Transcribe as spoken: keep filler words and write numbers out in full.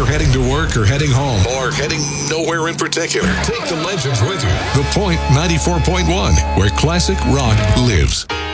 you're heading to work or heading home or heading nowhere in particular, take the legends with you. The Point ninety-four point one, where classic rock lives.